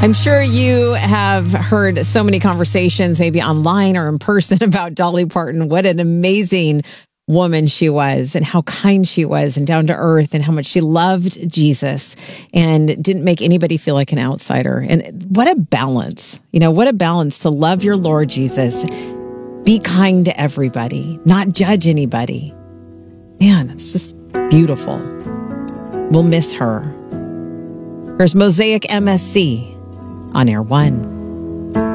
I'm sure you have heard so many conversations, maybe online or in person, about Dolly Parton. What an amazing woman she was, and how kind she was, and down to earth, and how much she loved Jesus and didn't make anybody feel like an outsider. And what a balance, what a balance to love your Lord Jesus, be kind to everybody, not judge anybody. Man, it's just beautiful. We'll miss her. Here's Mosaic MSC on Air One.